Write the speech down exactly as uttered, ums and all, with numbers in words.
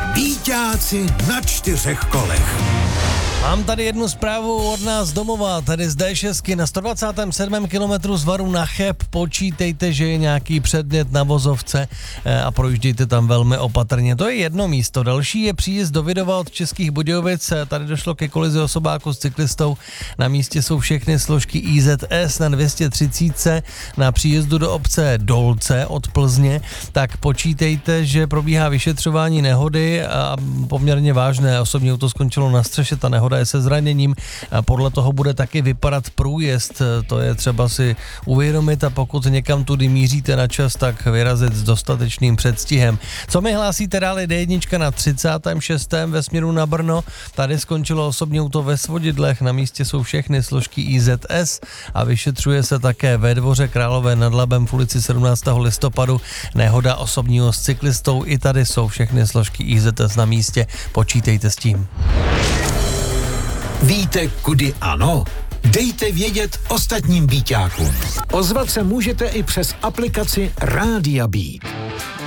Býťáci na čtyřech kolech. Mám tady jednu zprávu od nás domova, tady z dé šest na sto dvacátém sedmém kilometru z Varu na Cheb. Počítejte, že je nějaký předmět na vozovce a projíždějte tam velmi opatrně. To je jedno místo. Další je příjezd do Vidova od Českých Budějovic. Tady došlo ke kolizi osobáku s cyklistou. Na místě jsou všechny složky í zet es na dvě stě třicet na příjezdu do obce Dolce od Plzně. Tak počítejte, že probíhá vyšetřování nehody a poměrně vážné. Osobní auto skončilo na střeše, ta nehoda je se zraněním a podle toho bude taky vypadat průjezd. To je třeba si uvědomit a pokud někam tudy míříte na čas, tak vyrazit s dostatečným předstihem. Co mi hlásíte dál, dé jedna na třicátém šestém ve směru na Brno. Tady skončilo osobní auto ve Svodidlech, na místě jsou všechny složky í zet es a vyšetřuje se také ve Dvoře Králové nad Labem v ulici sedmnáctého listopadu nehoda osobního s cyklistou. I tady jsou všechny složky í zet es na místě, počítejte s tím. Víte, kudy ano? Dejte vědět ostatním býťákům. Ozvat se můžete i přes aplikaci Rádia Beat.